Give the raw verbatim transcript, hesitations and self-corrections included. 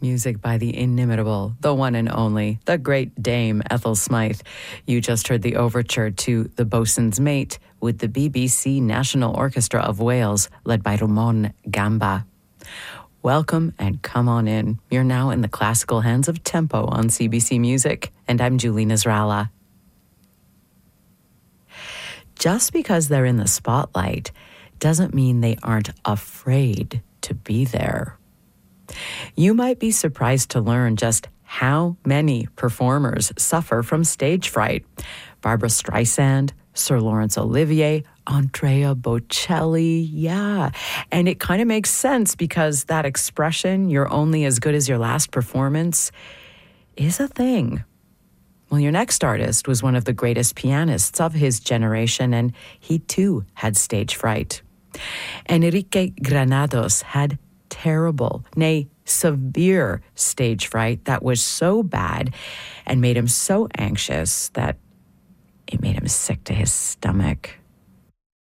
Music by the inimitable, the one and only, the great Dame Ethel Smythe. You just heard the overture to The Boatswain's Mate with the B B C National Orchestra of Wales, led by Ramon Gamba. Welcome and come on in. You're now in the classical hands of Tempo on C B C Music, and I'm Julie Nasrallah. Just because they're in the spotlight doesn't mean they aren't afraid to be there. You might be surprised to learn just how many performers suffer from stage fright. Barbra Streisand, Sir Laurence Olivier, Andrea Bocelli, yeah. And it kind of makes sense because that expression, you're only as good as your last performance, is a thing. Well, your next artist was one of the greatest pianists of his generation, and he too had stage fright. Enrique Granados had terrible, nay, severe stage fright that was so bad and made him so anxious that it made him sick to his stomach.